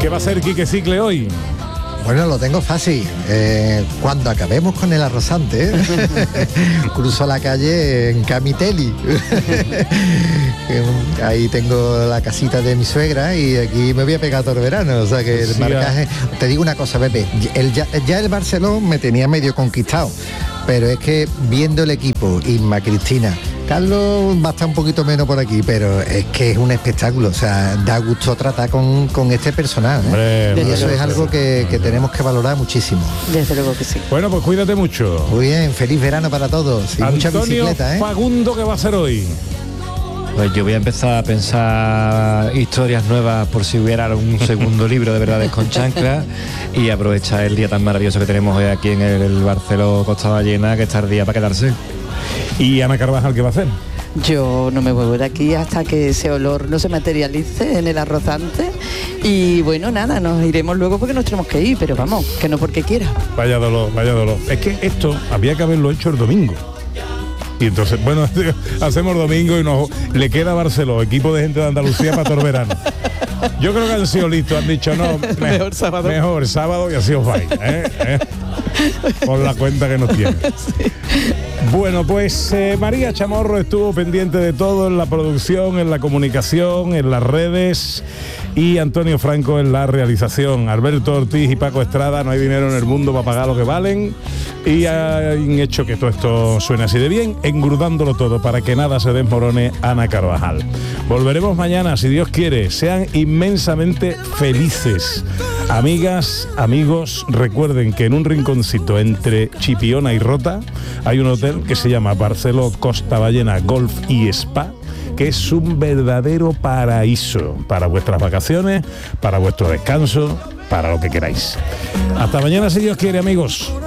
¿Qué va a hacer Quique Cicle hoy? Bueno, lo tengo fácil. Cuando acabemos con el arrozante, cruzo la calle en Camiteli. Ahí tengo la casita de mi suegra y aquí me voy a pegar todo el verano. O sea que el marcaje... Te digo una cosa, Pepe. Ya el Barcelona me tenía medio conquistado. Pero es que viendo el equipo, Inma, Cristina, Carlos va a estar un poquito menos por aquí, pero es que es un espectáculo, o sea, da gusto tratar con este personal, ¿eh? Y eso es algo que tenemos que valorar muchísimo. Desde luego que sí. Bueno, pues cuídate mucho. Muy bien, feliz verano para todos y mucha bicicleta, ¿eh? Fagundo, ¿qué va a hacer hoy? Pues yo voy a empezar a pensar historias nuevas por si hubiera un segundo libro de verdades con chanclas y aprovechar el día tan maravilloso que tenemos hoy aquí en el Barceló Costa Ballena, que está el día para quedarse. ¿Y Ana Carvajal qué va a hacer? Yo no me vuelvo de aquí hasta que ese olor no se materialice en el arrozante y bueno, nada, nos iremos luego porque nos tenemos que ir, pero vamos, que no porque quiera. Vaya dolor, vaya dolor. Es que esto había que haberlo hecho el domingo. Y entonces, bueno, hacemos domingo y le queda a Barceló, equipo de gente de Andalucía para todo el verano. Yo creo que han sido listos, han dicho no, mejor sábado. Mejor sábado y así os vais, por la cuenta que nos tiene. Sí. Bueno, pues María Chamorro estuvo pendiente de todo en la producción, en la comunicación, en las redes, y Antonio Franco en la realización. Alberto Ortiz y Paco Estrada, no hay dinero en el mundo para pagar lo que valen, y han hecho que todo esto suene así de bien, engrudándolo todo para que nada se desmorone. Ana Carvajal. Volveremos mañana, si Dios quiere. Sean inmensamente felices. Amigas, amigos, recuerden que en un rinconcito entre Chipiona y Rota hay un hotel que se llama Barceló Costa Ballena Golf y Spa, que es un verdadero paraíso para vuestras vacaciones, para vuestro descanso, para lo que queráis. Hasta mañana, si Dios quiere, amigos.